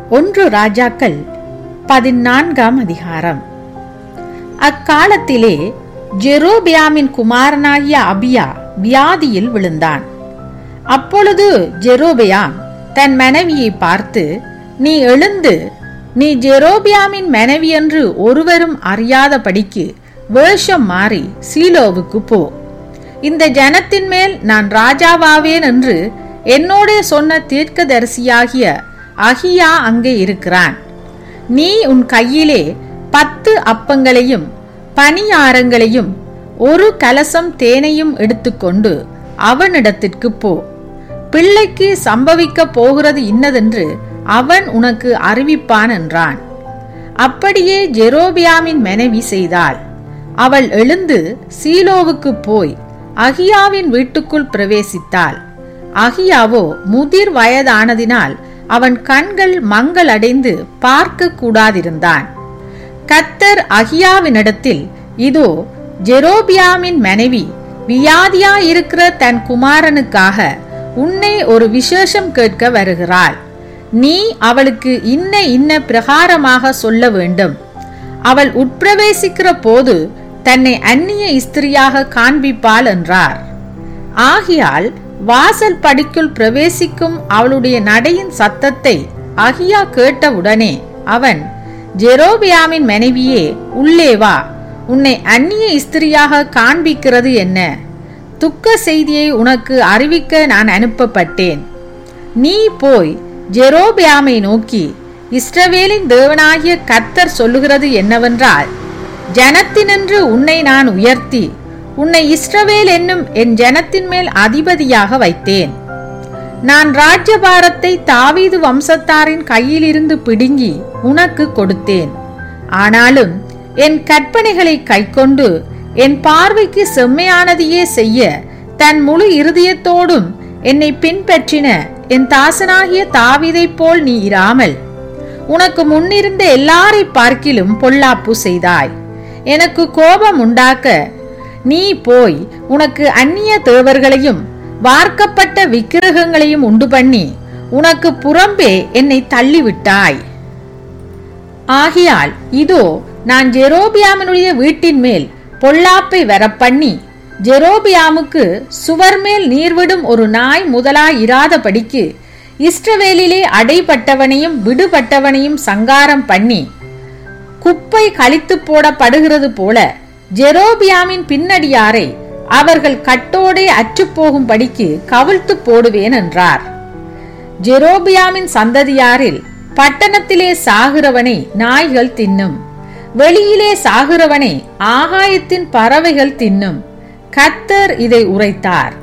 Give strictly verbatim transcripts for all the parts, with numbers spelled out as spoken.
ஒன்று ராஜாக்கள் பதினான்காம் அதிகாரம். அக்காலத்திலே ஜெரோபியாமின் குமாரனாகிய அபியா வியாதியில் விழுந்தான். அப்பொழுது ஜெரோபியாம் தன் மனைவியை பார்த்து, நீ எழுந்து நீ ஜெரோபியாமின் மனைவி என்று ஒருவரும் அறியாதபடிக்கு வேஷம் மாறி சீலோவுக்கு போ. இந்த ஜனத்தின் மேல் நான் ராஜாவாவேன் என்று என்னோடே சொன்ன தீர்க்கதரிசியாகிய அகியா அங்கே இருக்கிறான். நீ உன் கையிலே பத்து அப்பங்களையும் பணியாரங்களையும் ஒரு கலசம் தேனையும் எடுத்துக்கொண்டு அவனிடத்திற்கு போ. பிள்ளைக்கு சம்பவிக்க போகிறது இன்னதென்று அவன் உனக்கு அறிவிப்பான் என்றான். அப்படியே ஜெரோபியாமின் மனைவி செய்தாள். அவள் எழுந்து சீலோவுக்கு போய் அகியாவின் வீட்டுக்குள் பிரவேசித்தாள். அகியாவோ முதிர் வயதானதினால் அவன் கண்கள் மங்களடைந்து பார்க்க கூடாதிருந்தான். கர்த்தர் அகியாவினிடத்தில், இதோ ஜெரோபியாமின் மனைவி வியாதியாயிருக்கிற தன் குமாரனுக்காக உன்னை ஒரு விசேஷம் கேட்க வருகிறாள். நீ அவளுக்கு இன்ன இன்ன பிரகாரமாக சொல்ல வேண்டும். அவள் உட்பிரவேசிக்கிற போது தன்னை அந்நிய ஸ்திரியாக காண்பிப்பாள் என்றார். ஆகியால் வாசல் படிக்குள் பிரவேசிக்கும் அவளுடைய நடையின் சத்தத்தை அகியா கேட்டவுடனே அவன், ஜெரோபியாமின் மனைவியே, உள்ளே வா, உன்னை அந்நிய ஸ்திரியாக காண்பிக்கிறது என்ன? துக்க செய்தியை உனக்கு அறிவிக்க நான் அனுப்பப்பட்டேன். நீ போய் ஜெரோபியாமை நோக்கி, இஸ்ரவேலின் தேவனாகிய கர்த்தர் சொல்லுகிறது என்னவென்றால், ஜனத்தினின்று உன்னை நான் உயர்த்தி உன்னை இஸ்ரவேல் என்னும் என் ஜனத்தின் மேல் அதிபதியாக வைத்தேன். நான் ராஜ்யபாரத்தை தாவீது வம்சத்தாரின் கையிலிருந்து பிடுங்கி உனக்கு கொடுத்தேன். ஆனாலும் என் கற்பனைகளை கைக்கொண்டு என் பார்வைக்கு செம்மையானதையே செய்ய தன் முழு இருதயத்தோடும் என்னை பின்பற்றின என் தாசனாகிய தாவீதை போல் நீ இராமல் உனக்கு முன்னிருந்த எல்லாரை பார்க்கிலும் பொல்லாப்பு செய்தாய். எனக்கு கோபம் உண்டாக்க நீ போய் உனக்கு அந்நிய தேவர்களையும் வார்க்கப்பட்ட விக்கிரகங்களையும் உண்டு பண்ணி உனக்கு புறம்பே என்னை தள்ளிவிட்டாய். ஆகியால் இதோ நான் ஜெரோபியாமினுடைய வீட்டின் மேல் பொல்லாப்பை வரப்பண்ணி ஜெரோபியாமுக்கு சுவர் மேல் நீர்விடும் ஒரு நாய் முதலாய் இராதபடிக்கு இஸ்ரவேலிலே அடைபட்டவனையும் விடுபட்டவனையும் சங்காரம் பண்ணி குப்பை கழித்து போடப்படுகிறது போல ஜெரோபியாமின் பின்னடியாரை அவர்கள் கட்டோடே அற்றுப்போகும்படிக்கு கவிழ்த்து போடுவேன் என்றார். ஜெரோபியாமின் சந்ததியாரில் பட்டணத்திலே சாகிறவனை நாய்கள் தின்னும், வெளியிலே சாகிறவனை ஆகாயத்தின் பறவைகள் தின்னும். கர்த்தர் இதை உரைத்தார்.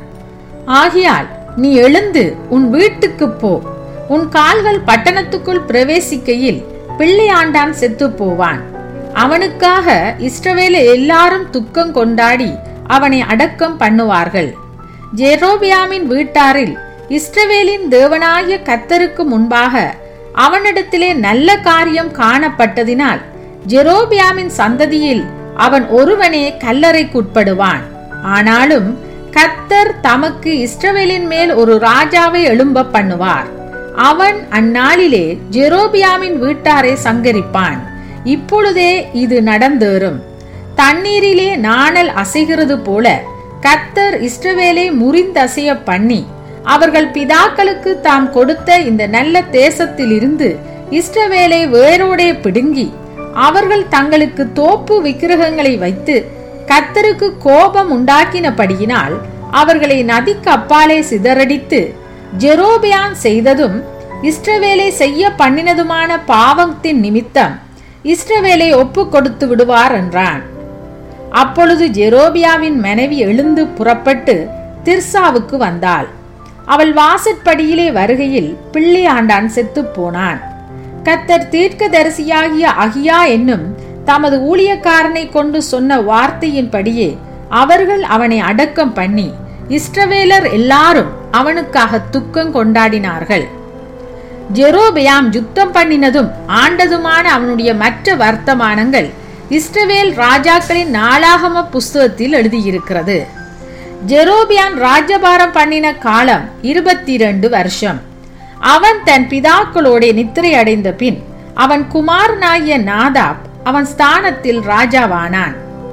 ஆகியால் நீ எழுந்து உன் வீட்டுக்கு போ. உன் கால்கள் பட்டணத்துக்குள் பிரவேசிக்கையில் பிள்ளையாண்டான் செத்து போவான். அவனுக்காக இஸ்ரவேல எல்லாரும் துக்கம் கொண்டாடி அவனை அடக்கம் பண்ணுவார்கள். ஜெரோபியாமின் வீட்டாரில் இஸ்ரவேலின் தேவனாகிய கர்த்தருக்கு முன்பாக அவனிடத்திலே நல்ல காரியம் காணப்பட்டதினால் ஜெரோபியாமின் சந்ததியில் அவன் ஒருவனே கல்லறைக்குட்படுவான். ஆனாலும் கர்த்தர் தமக்கு இஸ்ரவேலின் மேல் ஒரு ராஜாவை எழும்ப பண்ணுவார். அவன் அந்நாளிலே ஜெரோபியாமின் வீட்டாரை சங்கரிப்பான். இப்பொழுதே இது நடந்தேறும். தண்ணீரிலே நாணல் அசைகிறது போல கர்த்தர் இஸ்ரவேலை முறிந்தசைய பண்ணி அவர்கள் பிதாக்களுக்கு தாம் கொடுத்த இந்த நல்ல தேசத்திலிருந்து இஸ்ரவேலை வேரோடே பிடுங்கி அவர்கள் தங்களுக்கு தோப்பு விக்கிரகங்களை வைத்து கர்த்தருக்கு கோபம் உண்டாக்கினபடியினால் அவர்களை நதிக்கு அப்பாலே சிதறடித்து ஜெரோபியாம் செய்ததும் இஸ்ரவேலை செய்ய பண்ணினதுமான பாவத்தின் நிமித்தம் இஸ்ரவேலை ஒப்பு கொடுத்து விடுவார் என்றான். அப்பொழுது ஜெரோபியாவின் மனைவி எழுந்து புறப்பட்டு திர்சாவுக்கு வந்தாள். அவள் வாசற்படியிலே வருகையில் பிள்ளையாண்டான் செத்து போனான். கர்த்தர் தீர்க்கதரிசியாகிய அகியா என்னும் தமது ஊழியக்காரனை கொண்டு சொன்ன வார்த்தையின்படியே அவர்கள் அவனை அடக்கம் பண்ணி இஸ்ரவேலர் எல்லாரும் அவனுக்காக துக்கம் கொண்டாடினார்கள். ஜெரோபியாம் யுத்தம் பண்ணினதும் ஆண்டதுமான அவனுடைய மற்ற வர்த்தமானங்கள் இஸ்ரவேல் ராஜாக்களின் நாளாகம புஸ்தகத்தில் எழுதியிருக்கிறது. ஜெரோபியாம் ராஜ்யபாரம் பண்ணின காலம் இருபத்தி இரண்டு வருஷம். அவன் தன் பிதாக்களோட நித்திரை அடைந்த பின் அவன் குமாரனாகிய நாதாப் அவன் ஸ்தானத்தில் ராஜாவானான்.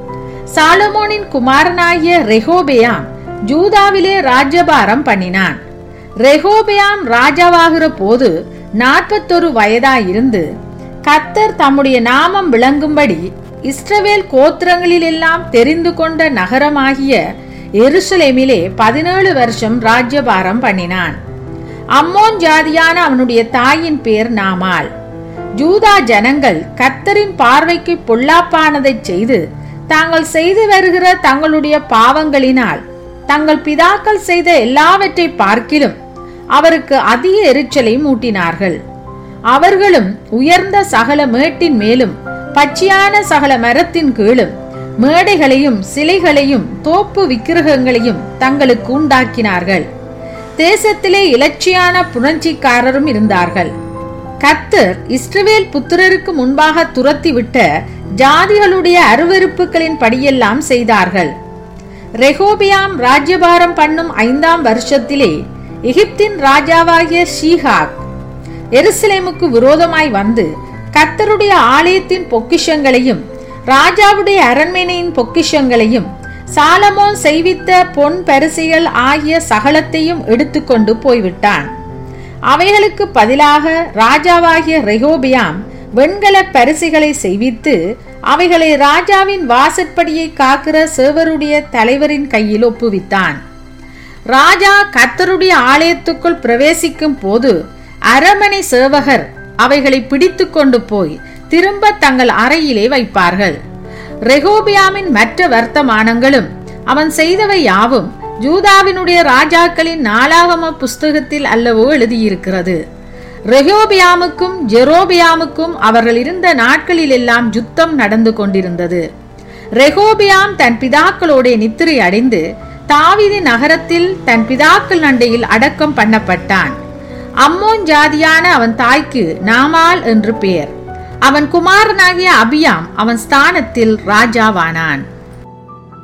சாலமோனின் குமாரனாகிய ரெகோபெயாம் ஜூதாவிலே ராஜ்யபாரம் பண்ணினான். ரெகோபெயாம் ராஜாவாகிற போது நாற்பத்தொரு வயதாயிருந்து கர்த்தர் தம்முடைய நாமம் விளங்கும்படி இஸ்ரவேல் கோத்திரங்களில் எல்லாம் தெரிந்து கொண்ட நகரமாகிய எருசலேமிலே பதினேழு வருஷம் ராஜ்யபாரம் பண்ணினான். அம்மோன் ஜாதியான அவனுடைய தாயின் பேர் நாமால். ஜூதா ஜனங்கள் கர்த்தரின் பார்வைக்கு பொல்லாப்பானதை செய்து தாங்கள் செய்து வருகிற தங்களுடைய பாவங்களினால் தங்கள் பிதாக்கள் செய்த எல்லாவற்றை பார்க்கிலும் அவருக்கு அதிக எரிச்சலை மூட்டினார்கள். அவர்களும் உயர்ந்த சகல மேட்டின் மேலும் பச்சையான சகல மரத்தின் கீழும் மேடைகளையும் சிலைகளையும் தோப்பு விக்கிரகங்களையும் தங்களுக்கு உண்டாக்கினார்கள். தேசத்திலே இலட்சியான புணர்ச்சிக்காரரும் இருந்தார்கள். கர்த்தர் இஸ்ரவேல் புத்திரருக்கு முன்பாக துரத்திவிட்ட ஜாதிகளுடைய அருவருப்புகளின் படியெல்லாம் செய்தார்கள். ரெகோபியாம் ராஜ்யபாரம் பண்ணும் ஐந்தாம் வருஷத்திலே எகிப்தின் ராஜாவாகிய ஷீஹாக் எருசலேமுக்கு விரோதமாய் வந்து கர்த்தருடைய ஆலயத்தின் பொக்கிஷங்களையும் ராஜாவுடைய அரண்மனையின் பொக்கிஷங்களையும் சாலமோன் செய்வித்த பொன் பரிசுகள் ஆகிய சகலத்தையும் எடுத்துக்கொண்டு போய்விட்டான். அவைகளுக்கு பதிலாக ராஜாவாகிய ரெகோபியாம் வெண்கல பரிசுகளை செய்வித்து அவைகளை ராஜாவின் வாசற்படியை காக்கிற சேவருடைய தலைவரின் கையில் ஒப்புவித்தான். ராஜா கர்த்தருடைய ஆலயத்துக்குள் பிரவேசிக்கும் போது அரமனை சேவகர் அவைகளை பிடித்து கொண்டு போய் திரும்ப தங்கள் அறையிலே வைப்பார்கள். ரெகோபியாமின் மற்ற வர்த்தமானங்களும் அவன் செய்தவை யாவும் ஜூதாவினுடைய ராஜாக்களின் நாளாகம புஸ்தகத்தில் அல்லவோ எழுதியிருக்கிறது. ரெகோபியாமுக்கும் ஜெரோபியாமுக்கும் அவர்கள் இருந்த நாட்களில் எல்லாம் யுத்தம் நடந்து கொண்டிருந்தது. ரெகோபியாம் தன் பிதாக்களோட நித்திரை அடைந்து தாவீது நகரத்தில் தன் பிதாக்கள் அண்டையில் அடக்கம் பண்ணப்பட்டான். அம்மோன் ஜாதியான அவன் தாய்க்கு நாமால் என்று பெயர். அவன் குமாரனாகிய அபியாம் அவன் ஸ்தானத்தில் ராஜாவானான்.